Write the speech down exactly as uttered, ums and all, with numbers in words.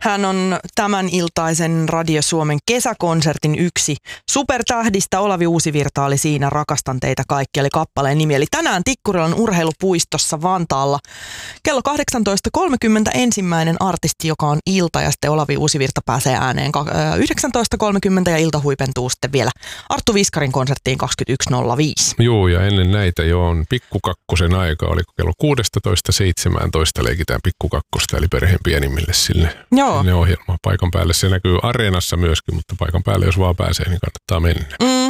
Hän on tämän iltaisen Radio Suomen kesäkonsertin yksi supertähdistä. Olavi Uusivirta oli siinä. Rakastan teitä kaikki, eli kappaleen nimi. Eli tänään Tikkurilan urheilupuistossa Vantaalla kello kahdeksantoista kolmekymmentä ensimmäinen artisti, joka on ilta, ja sitten Olavi Uusivirta pääsee ääneen yhdeksäntoista kolmekymmentä ja ilta huipentuu sitten vielä Arttu Viskarin konserttiin kaksikymmentäyksi nolla viisi. Joo, ja ennen näitä jo on pikkukakkosen aika, oliko kello kuusitoista seitsemäntoista leikitään pikkukakkosta, eli perheen pienimmille sinne, sinne ohjelmaan paikan päälle. Se näkyy Areenassa myöskin, mutta paikan päälle jos vaan pääsee, niin kannattaa mennä. Mm.